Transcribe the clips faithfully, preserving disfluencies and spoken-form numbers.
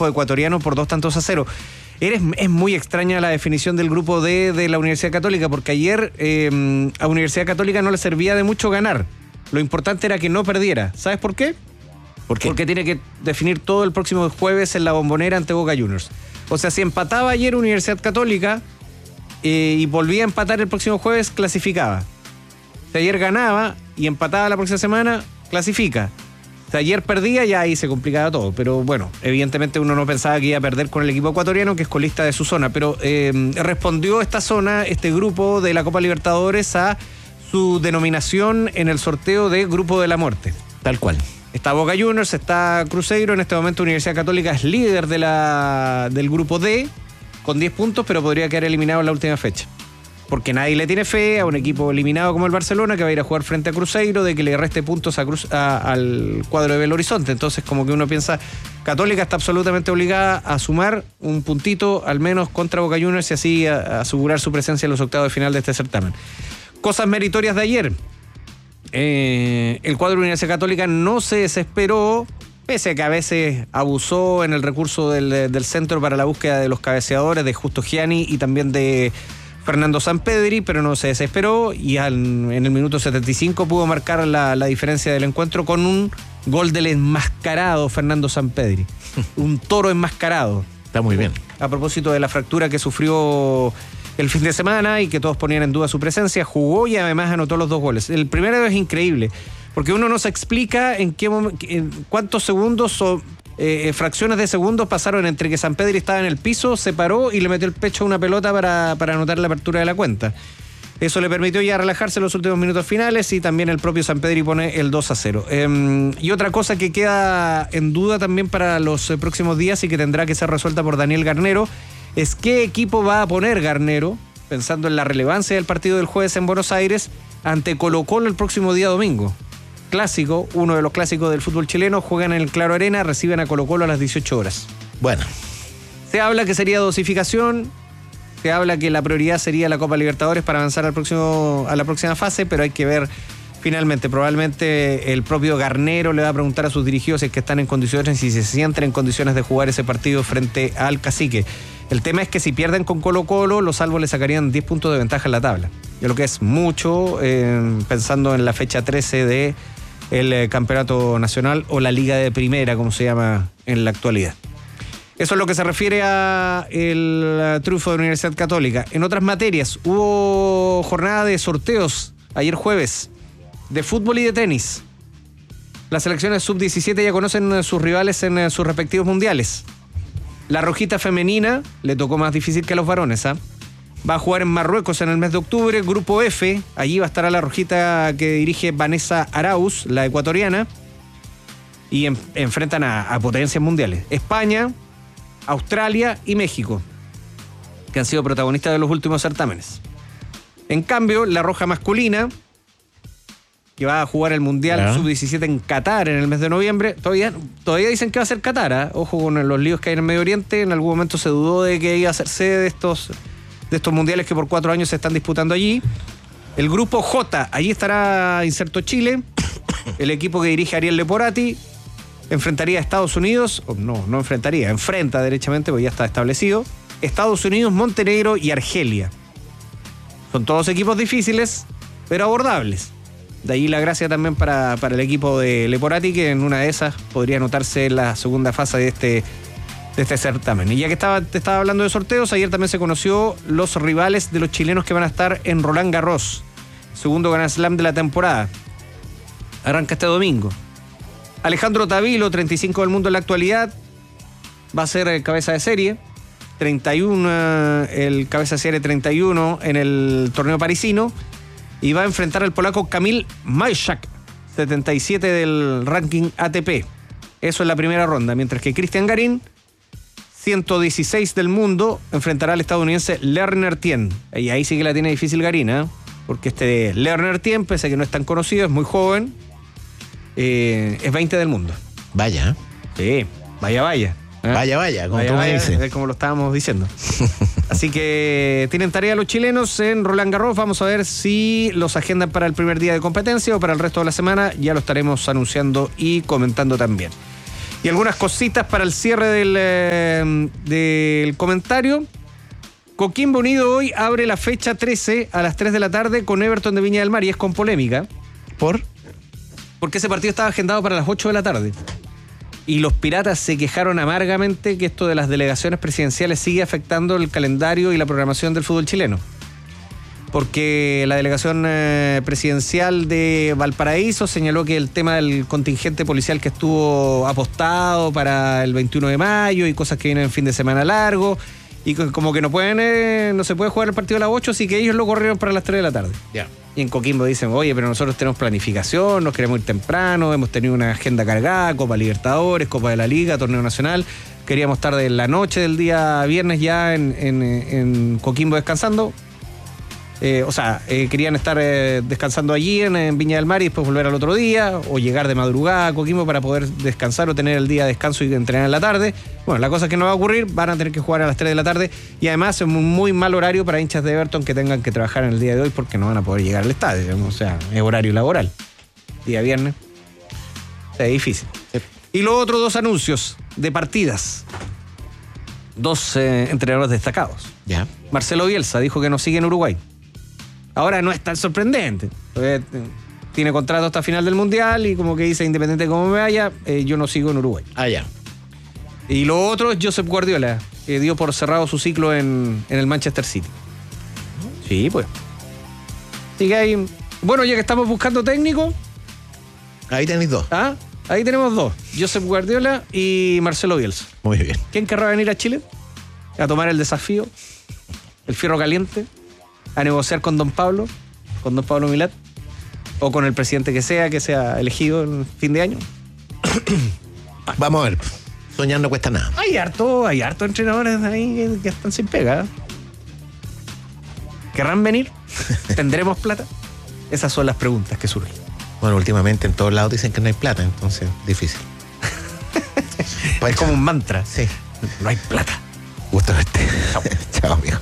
equipo ecuatoriano por dos tantos a cero. Eres, es muy extraña la definición del grupo D de la Universidad Católica, porque ayer eh, a Universidad Católica no le servía de mucho ganar. Lo importante era que no perdiera. ¿Sabes por qué? ¿Por qué? Porque tiene que definir todo el próximo jueves en la Bombonera ante Boca Juniors. O sea, si empataba ayer Universidad Católica eh, y volvía a empatar el próximo jueves, clasificaba. Si ayer ganaba y empataba la próxima semana, clasifica. Si ayer perdía, ya ahí se complicaba todo. Pero bueno, evidentemente uno no pensaba que iba a perder con el equipo ecuatoriano, que es colista de su zona. Pero eh, respondió esta zona, este grupo de la Copa Libertadores, a su denominación en el sorteo de Grupo de la Muerte. Tal cual. Está Boca Juniors, está Cruzeiro. En este momento Universidad Católica es líder de la, del grupo D con diez puntos, pero podría quedar eliminado en la última fecha. Porque nadie le tiene fe a un equipo eliminado como el Barcelona, que va a ir a jugar frente a Cruzeiro, de que le reste puntos a Cruz, a, al cuadro de Belo Horizonte. Entonces, como que uno piensa, Católica está absolutamente obligada a sumar un puntito al menos contra Boca Juniors y así a, a asegurar su presencia en los octavos de final de este certamen. Cosas meritorias de ayer. Eh, el cuadro de Universidad Católica no se desesperó, pese a que a veces abusó en el recurso del, del centro para la búsqueda de los cabeceadores de Justo Gianni y también de Fernando Sampedri, pero no se desesperó y al, en el minuto setenta y cinco pudo marcar la, la diferencia del encuentro con un gol del enmascarado Fernando Sampedri. Un toro enmascarado. Está muy bien. A propósito de la fractura que sufrió el fin de semana y que todos ponían en duda su presencia, jugó y además anotó los dos goles. El primero es increíble, porque uno no se explica en qué en cuántos segundos o eh, fracciones de segundos pasaron entre que Sampedri estaba en el piso, se paró y le metió el pecho a una pelota para, para anotar la apertura de la cuenta. Eso le permitió ya relajarse en los últimos minutos finales y también el propio Sampedri pone el dos a cero. Eh, y otra cosa que queda en duda también para los eh, próximos días y que tendrá que ser resuelta por Daniel Garnero es qué equipo va a poner Garnero, pensando en la relevancia del partido del jueves en Buenos Aires, ante Colo-Colo el próximo día domingo. Clásico, uno de los clásicos del fútbol chileno, juegan en el Claro Arena, reciben a Colo-Colo a las dieciocho horas. Bueno. Se habla que sería dosificación, se habla que la prioridad sería la Copa Libertadores para avanzar al próximo, a la próxima fase, pero hay que ver finalmente. Probablemente el propio Garnero le va a preguntar a sus dirigidos si es que están en condiciones y si se sienten en condiciones de jugar ese partido frente al Cacique. El tema es que si pierden con Colo-Colo, los salvos le sacarían diez puntos de ventaja en la tabla. Yo lo que es mucho, eh, pensando en la fecha trece de el eh, Campeonato Nacional o la Liga de Primera, como se llama en la actualidad. Eso es lo que se refiere a el triunfo de la Universidad Católica. En otras materias, hubo jornada de sorteos ayer jueves de fútbol y de tenis. Las selecciones sub diecisiete ya conocen sus rivales en sus respectivos mundiales. La Rojita femenina le tocó más difícil que a los varones, ¿ah? Va a jugar en Marruecos en el mes de octubre, Grupo F. Allí va a estar a la Rojita que dirige Vanessa Arauz, la ecuatoriana. Y en, enfrentan a, a potencias mundiales. España, Australia y México, que han sido protagonistas de los últimos certámenes. En cambio, la Roja masculina, que va a jugar el Mundial ¿Ah? sub diecisiete en Qatar en el mes de noviembre. Todavía, todavía dicen que va a ser Qatar, ¿eh? Ojo con los líos que hay en el Medio Oriente. En algún momento se dudó de que iba a ser sede de estos, de estos mundiales que por cuatro años se están disputando allí. El grupo J, allí estará inserto Chile. El equipo que dirige Ariel Leporati enfrentaría a Estados Unidos, o no, no enfrentaría, enfrenta derechamente porque ya está establecido, Estados Unidos, Montenegro y Argelia. Son todos equipos difíciles, pero abordables. De ahí la gracia también para, para el equipo de Leporati, que en una de esas podría anotarse en la segunda fase de este, de este certamen. Y ya que estaba, te estaba hablando de sorteos, ayer también se conoció los rivales de los chilenos que van a estar en Roland Garros, segundo Grand Slam de la temporada. Arranca este domingo. Alejandro Tavilo, treinta y cinco del mundo en la actualidad, va a ser el cabeza de serie. treinta y uno, el cabeza de serie treinta y uno en el torneo parisino. Y va a enfrentar al polaco Kamil Majchak, setenta y siete del ranking A T P. Eso en la primera ronda. Mientras que Cristian Garín, ciento dieciséis del mundo, enfrentará al estadounidense Lerner Tien. Y ahí sí que la tiene difícil Garín, ¿eh? Porque este Lerner Tien, pese a que no es tan conocido, es muy joven, eh, es veinte del mundo. Vaya. Sí, vaya, vaya. ¿eh? Vaya, vaya, como vaya, tú me vaya, dices. es como lo estábamos diciendo. Así que tienen tarea los chilenos en Roland Garros. Vamos a ver si los agendan para el primer día de competencia o para el resto de la semana. Ya lo estaremos anunciando y comentando también. Y algunas cositas para el cierre del, eh, del comentario. Coquimbo Unido hoy abre la fecha trece a las tres de la tarde con Everton de Viña del Mar y es con polémica. ¿Por? Porque ese partido estaba agendado para las ocho de la tarde. Y los piratas se quejaron amargamente que esto de las delegaciones presidenciales sigue afectando el calendario y la programación del fútbol chileno. Porque la delegación eh, presidencial de Valparaíso señaló que el tema del contingente policial que estuvo apostado para el veintiuno de mayo y cosas que vienen en fin de semana largo, y como que no pueden, eh, no se puede jugar el partido a las ocho, así que ellos lo corrieron para las tres de la tarde. Ya. Y en Coquimbo dicen, oye, pero nosotros tenemos planificación, nos queremos ir temprano, hemos tenido una agenda cargada, Copa Libertadores, Copa de la Liga, Torneo Nacional, queríamos estar de la noche del día viernes ya en, en, en Coquimbo descansando. Eh, o sea, eh, querían estar eh, descansando allí en, en Viña del Mar y después volver al otro día, o llegar de madrugada a Coquimbo para poder descansar o tener el día de descanso y entrenar en la tarde. Bueno, la cosa es que no va a ocurrir, van a tener que jugar a las tres de la tarde y además es un muy mal horario para hinchas de Everton que tengan que trabajar en el día de hoy porque no van a poder llegar al estadio, o sea, es horario laboral. Día viernes. O sea, es difícil. Sí. Y los otros dos anuncios de partidas. Dos eh, entrenadores destacados. Ya. Marcelo Bielsa dijo que no sigue en Uruguay. Ahora no es tan sorprendente. Tiene contrato hasta final del Mundial y como que dice, independiente de cómo me vaya, eh, yo no sigo en Uruguay. Ah, ya. Y lo otro es Josep Guardiola, que dio por cerrado su ciclo en, en el Manchester City. Sí, pues. Así que hay... Bueno, ya que estamos buscando técnico... Ahí tenéis dos. ¿Ah? Ahí tenemos dos. Josep Guardiola y Marcelo Bielsa. Muy bien. ¿Quién querrá venir a Chile? A tomar el desafío, el fierro caliente, a negociar con don Pablo, con don Pablo Milat, o con el presidente que sea, que sea elegido en fin de año. Vamos a ver, soñar no cuesta nada. Hay harto, hay harto entrenadores ahí que, que están sin pega. ¿Querrán venir? ¿Tendremos plata? Esas son las preguntas que surgen. Bueno, últimamente en todos lados dicen que no hay plata, entonces difícil. Es como un mantra. Sí. No hay plata. Gusto verte. Chao. Chao, amigo.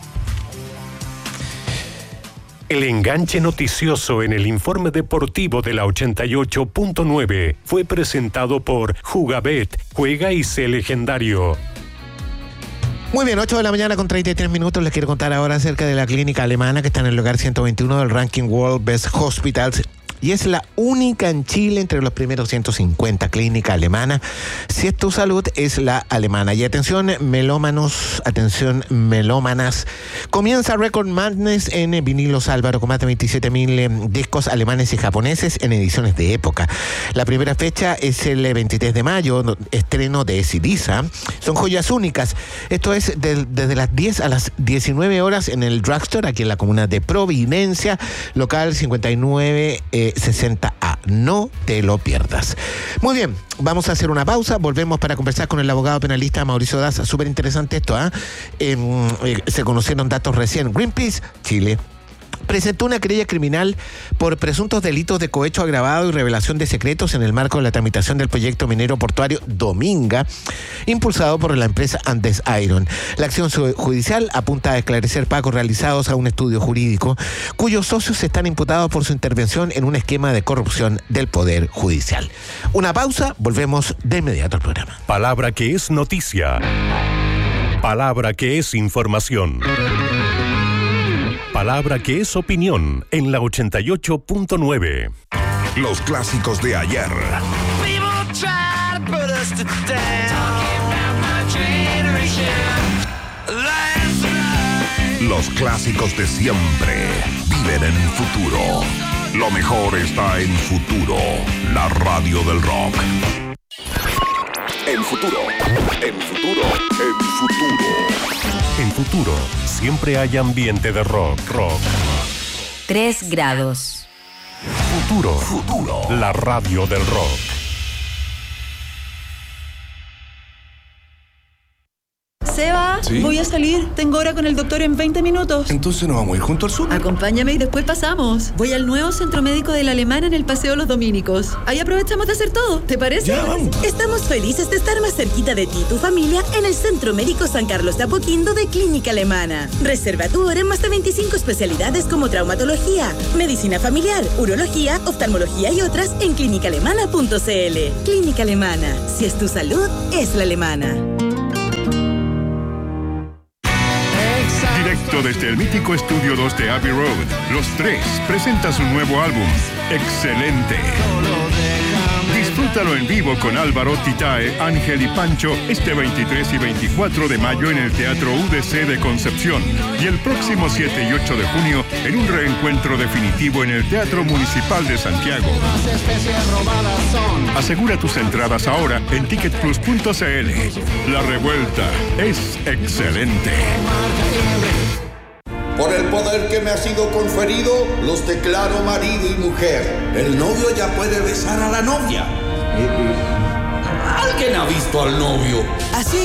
El enganche noticioso en el informe deportivo de la ochenta y ocho punto nueve fue presentado por Jugabet, juega y sé legendario. Muy bien, ocho de la mañana con treinta y tres minutos. Les quiero contar ahora acerca de la clínica alemana que está en el lugar ciento veintiuno del ranking World Best Hospitals. Y es la única en Chile entre los primeros ciento cincuenta, clínica alemana. Si es tu salud, es la alemana. Y atención, melómanos, atención, melómanas. Comienza Record Madness en vinilos Álvaro, con más de veintisiete mil eh, discos alemanes y japoneses en ediciones de época. La primera fecha es el veintitrés de mayo, estreno de Sidisa. Son joyas únicas. Esto es de, desde las diez a las diecinueve horas en el Drugstore, aquí en la comuna de Providencia, local cincuenta y nueve sesenta A. No te lo pierdas. Muy bien, vamos a hacer una pausa. Volvemos para conversar con el abogado penalista Mauricio Daza. Súper interesante esto, ¿ah? ¿eh? Eh, se conocieron datos recién. Greenpeace Chile presentó una querella criminal por presuntos delitos de cohecho agravado y revelación de secretos en el marco de la tramitación del proyecto minero portuario Dominga, impulsado por la empresa Andes Iron. La acción judicial apunta a esclarecer pagos realizados a un estudio jurídico cuyos socios están imputados por su intervención en un esquema de corrupción del Poder Judicial. Una pausa, volvemos de inmediato al programa. Palabra que es noticia. Palabra que es información. Palabra que es opinión en la ochenta y ocho punto nueve. Los clásicos de ayer. Los clásicos de siempre viven en el futuro. Lo mejor está en Futuro, la radio del rock. En Futuro, en Futuro, en Futuro. En Futuro, siempre hay ambiente de rock, rock. Tres grados. Futuro, Futuro, la radio del rock. Seba, ¿Sí? voy a salir. Tengo hora con el doctor en veinte minutos. Entonces nos vamos a ir junto al súper. Acompáñame y después pasamos. Voy al nuevo centro médico de la Alemana en el Paseo Los Dominicos. Ahí aprovechamos de hacer todo. ¿Te parece? Ya, vamos. Estamos felices de estar más cerquita de ti y tu familia en el Centro Médico San Carlos de Apoquindo de Clínica Alemana. Reserva tu hora en más de veinticinco especialidades como traumatología, medicina familiar, urología, oftalmología y otras en clínica alemana punto c l. Clínica Alemana. Si es tu salud, es la alemana. Directo desde el mítico Estudio dos de Abbey Road, Los Tres presenta su nuevo álbum, Excelente. Disfrútalo en vivo con Álvaro, Titae, Ángel y Pancho este veintitrés y veinticuatro de mayo en el Teatro U D C de Concepción y el próximo siete y ocho de junio en un reencuentro definitivo en el Teatro Municipal de Santiago. Asegura tus entradas ahora en ticket plus punto c l. La revuelta es excelente. Por el poder que me ha sido conferido, los declaro marido y mujer. El novio ya puede besar a la novia. ¿Alguien ha visto al novio? Así